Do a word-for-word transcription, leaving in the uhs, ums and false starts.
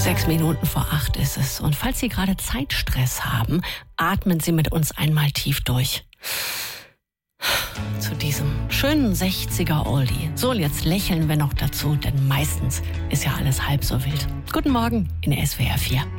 Sechs Minuten vor acht ist es. Und falls Sie gerade Zeitstress haben, atmen Sie mit uns einmal tief durch. Zu diesem schönen sechziger Oldie. So, und jetzt lächeln wir noch dazu, denn meistens ist ja alles halb so wild. Guten Morgen in S W R vier.